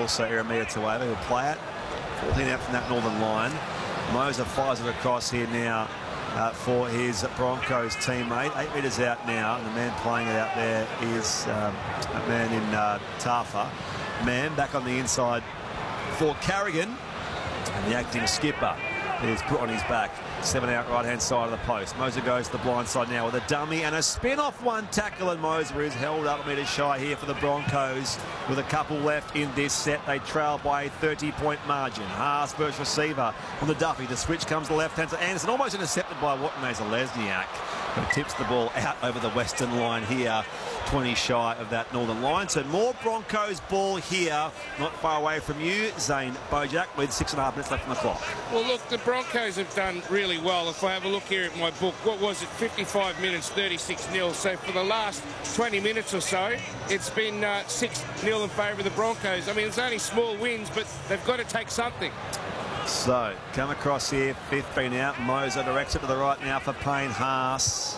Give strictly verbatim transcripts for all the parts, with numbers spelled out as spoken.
also Eremia Tueva who'll play it. fourteen out from that northern line. Moser fires it across here now uh, for his Broncos teammate. Eight metres out now, and the man playing it out there is um, a man in uh, Tafa. Man back on the inside for Carrigan, and the acting skipper is put on his back. Seven out right hand side of the post. Moser goes to the blind side now with a dummy and a spin off one tackle, and Moser is held up a metre shy here for the Broncos with a couple left in this set. They trail by a thirty point margin. Haas versus receiver on the Duffy. The switch comes to the left hand side. Anderson almost intercepted by Watanabe Lesniak, but tips the ball out over the western line here, twenty shy of that northern line. So more Broncos ball here, not far away from you, Zane Bojak, with six and a half minutes left on the clock. Well, look, the Broncos have done really well. If I have a look here at my book, what was it, fifty-five minutes, thirty-six nil. So for the last twenty minutes or so, it's been uh, six nil in favour of the Broncos. I mean, it's only small wins, but they've got to take something. So, come across here, fifth been out. Moser directs it to the right now for Payne Haas.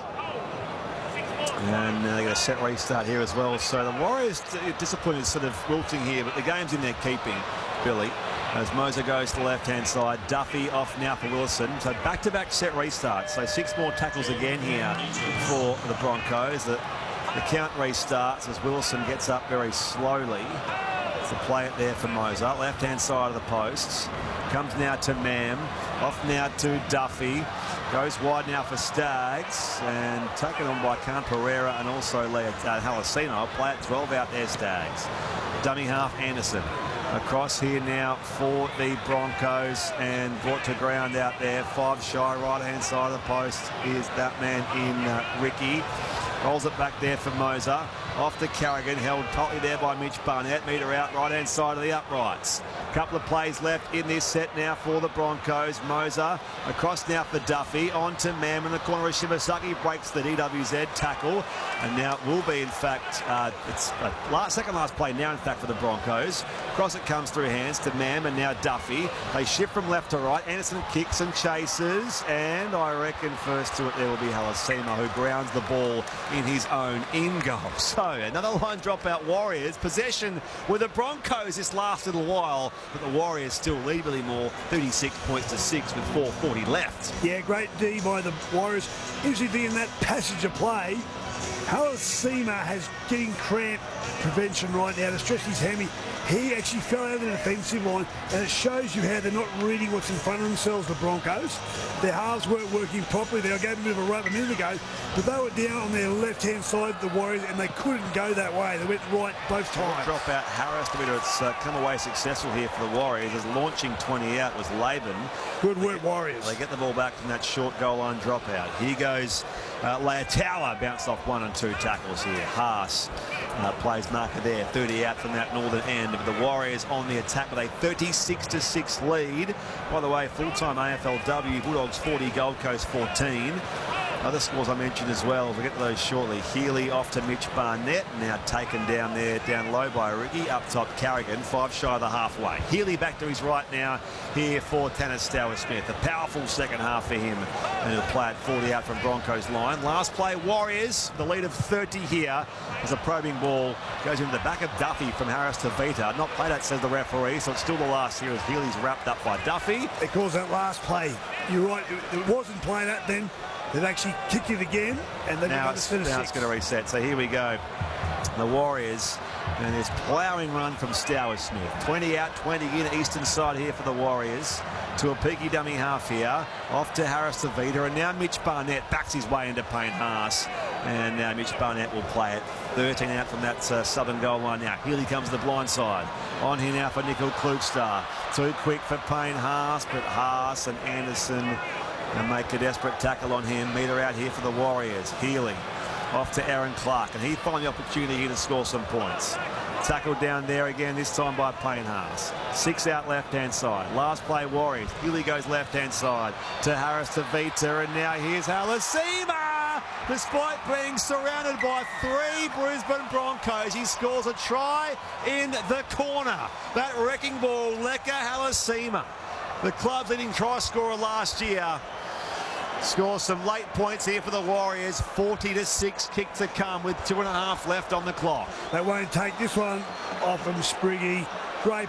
And uh, they get a set restart here as well. So the Warriors disappointed sort of wilting here, but the game's in their keeping, Billy. As Moser goes to the left-hand side, Duffy off now for Wilson. So back-to-back set restarts. So six more tackles again here for the Broncos. The, the count restarts as Wilson gets up very slowly to play it there for Moser. Left-hand side of the posts. Comes now to Mam. Off now to Duffy. Goes wide now for Staggs. And taken on by Khan Pereira and also Lea uh, Halasino. Play it twelve out there, Staggs. Dummy half Anderson. Across here now for the Broncos and brought to ground out there. Five shy, right-hand side of the post is that man in uh, Ricky. Rolls it back there for Moser. Off to Carrigan, held tightly there by Mitch Barnett. Metre out, right-hand side of the uprights. Couple of plays left in this set now for the Broncos. Moser across now for Duffy. On to Mam in the corner of Shibasaki. Breaks the D W Z tackle. And now it will be, in fact, uh, it's a last, second last play now, in fact, for the Broncos. Cross it comes through hands to Mam and now Duffy. They shift from left to right. Anderson kicks and chases. And I reckon first to it there will be Halasima, who grounds the ball in his own in goal. So another line dropout Warriors. Possession with the Broncos this last little while. But the Warriors still lead Billy Moore, thirty-six points to six with four forty left. Yeah, great D by the Warriors. Interesting in that passage of play, Halasima has getting cramp prevention right now to stretch his hammy. He actually fell out of the defensive line, and it shows you how they're not reading what's in front of themselves, the Broncos. Their halves weren't working properly. They gave a bit of a rub a minute ago, but they were down on their left-hand side, the Warriors, and they couldn't go that way. They went right both times. Drop out Harris. It's uh, come away successful here for the Warriors, as launching twenty out was Laban. Good work, Warriors. They get the ball back from that short goal line dropout. Here goes uh, Leotawa, bounced off one and two tackles here. Haas uh, plays marker there, thirty out from that northern end. The Warriors on the attack with a thirty-six to six lead. By the way, full-time A F L W, Bulldogs forty, Gold Coast fourteen. Other scores I mentioned as well, we'll get to those shortly. Healy off to Mitch Barnett, now taken down there, down low by Ricky. Up top, Carrigan, five shy of the halfway. Healy back to his right now here for Tanner Stowers-Smith. A powerful second half for him, and he'll play at forty out from Broncos line. Last play, Warriors, the lead of thirty here, as a probing ball goes into the back of Duffy from Harris to Vita. Not played out, says the referee, so it's still the last here as Healy's wrapped up by Duffy. It calls that last play. You're right, it wasn't playing out then. They've actually kicked it again, and they've now got it's, to now it's going to reset. So here we go. The Warriors, and this ploughing run from Stowers-Smith. twenty out, twenty in, eastern side here for the Warriors. To a peaky dummy half here. Off to Harris to Vita, and now Mitch Barnett backs his way into Payne Haas. And now Mitch Barnett will play it. thirteen out from that uh, southern goal line now. Healy comes to the blind side. On here now for Nickel Klugstar. Too quick for Payne Haas, but Haas and Anderson and make a desperate tackle on him. Meter out here for the Warriors. Healy off to Aaron Clark, and he finds the opportunity here to score some points. Tackled down there again, this time by Payne Haas. Six out left-hand side. Last play, Warriors. Healy goes left-hand side to Harris to Vita, and now here's Halasima. Despite being surrounded by three Brisbane Broncos, he scores a try in the corner. That wrecking ball, Leka Halasima, the club's leading try scorer last year, scores some late points here for the Warriors. forty to six kick to come with two and a half left on the clock. They won't take this one off from Spriggy. Great